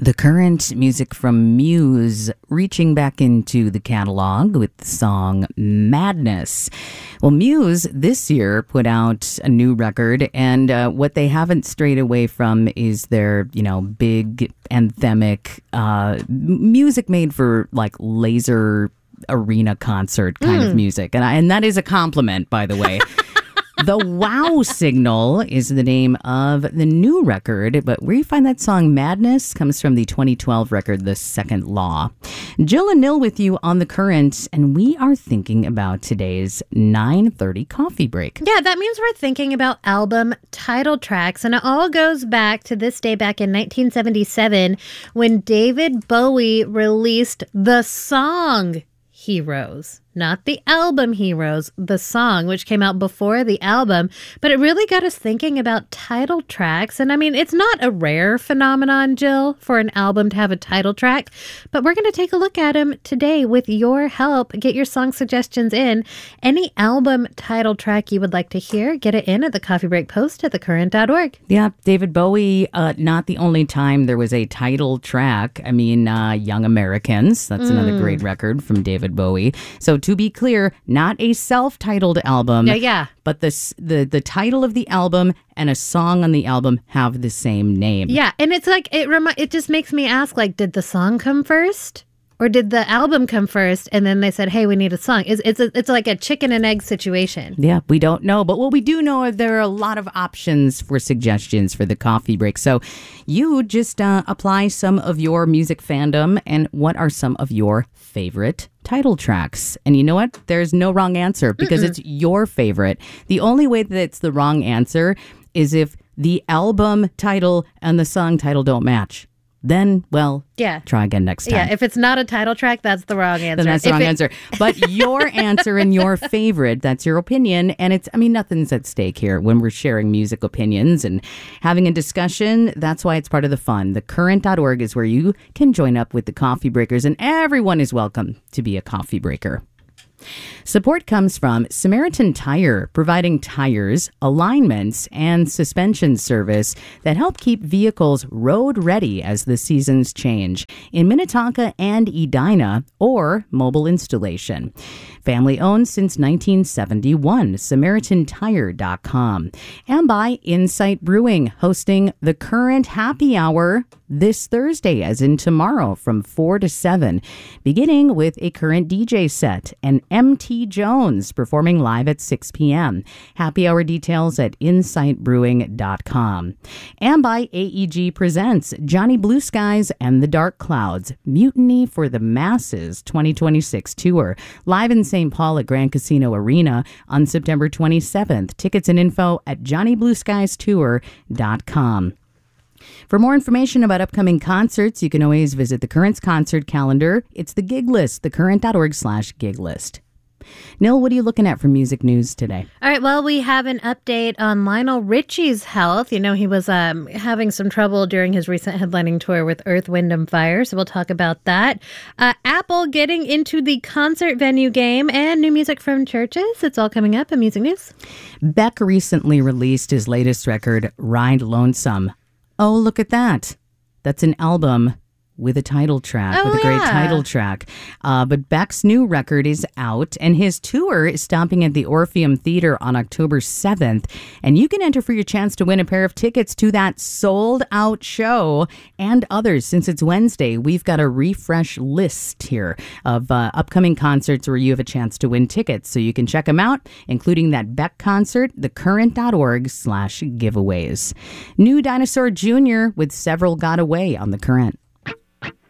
The current music from Muse reaching back into the catalog with the song Madness. Well, Muse this year put out a new record, and what they haven't strayed away from is their, big anthemic music made for like laser arena concert kind of music. And that is a compliment, by the way. The Wow Signal is the name of the new record, but where you find that song Madness comes from the 2012 record, The Second Law. Jill and Nil with you on The Current, and we are thinking about today's 9:30 coffee break. Yeah, that means we're thinking about album title tracks, and it all goes back to this day back in 1977 when David Bowie released the song Heroes. Not the album Heroes, the song, which came out before the album. But it really got us thinking about title tracks. And I mean, it's not a rare phenomenon, Jill, for an album to have a title track. But we're going to take a look at them today with your help. Get your song suggestions in. Any album title track you would like to hear, get it in at the Coffee Break Post at thecurrent.org. Yeah, David Bowie, not the only time there was a title track. I mean, Young Americans, that's another great record from David Bowie. So to be clear, not a self-titled album. Yeah. But the title of the album and a song on the album have the same name. Yeah, and it's like, it just makes me ask, like, did the song come first? Or did the album come first and then they said, hey, we need a song? It's like a chicken and egg situation. Yeah, we don't know. But what we do know is there are a lot of options for suggestions for the coffee break. So you just apply some of your music fandom and what are some of your favorite title tracks. And you know what? There's no wrong answer because it's your favorite. The only way that it's the wrong answer is if the album title and the song title don't match. Then, try again next time. Yeah, if it's not a title track, that's the wrong answer. Then that's the wrong answer. But your answer and your favorite, that's your opinion. And nothing's at stake here when we're sharing music opinions and having a discussion. That's why it's part of the fun. Thecurrent.org is where you can join up with the coffee breakers, and everyone is welcome to be a coffee breaker. Support comes from Samaritan Tire, providing tires, alignments, and suspension service that help keep vehicles road ready as the seasons change in Minnetonka and Edina, or mobile installation. Family owned since 1971, SamaritanTire.com. And by Insight Brewing, hosting the Current Happy Hour this Thursday, as in tomorrow, from 4 to 7, beginning with a current DJ set and MT Jones performing live at 6 p.m. Happy hour details at insightbrewing.com. And by AEG Presents Johnny Blue Skies and the Dark Clouds, Mutiny for the Masses 2026 tour, live in St. Paul at Grand Casino Arena on September 27th. Tickets and info at johnnyblueskiestour.com. For more information about upcoming concerts, you can always visit the Current's concert calendar. It's the gig list, thecurrent.org/gig list. Nil, what are you looking at for music news today? All right, well, we have an update on Lionel Richie's health. You know, he was having some trouble during his recent headlining tour with Earth, Wind & Fire, so we'll talk about that. Apple getting into the concert venue game and new music from churches. It's all coming up in music news. Beck recently released his latest record, Ride Lonesome. Oh, look at that. That's an album with a title track, with a great title track. But Beck's new record is out, and his tour is stopping at the Orpheum Theater on October 7th. And you can enter for your chance to win a pair of tickets to that sold-out show and others. Since it's Wednesday, we've got a refresh list here of upcoming concerts where you have a chance to win tickets. So you can check them out, including that Beck concert, thecurrent.org/giveaways. New Dinosaur Jr. with Several Got Away on The Current.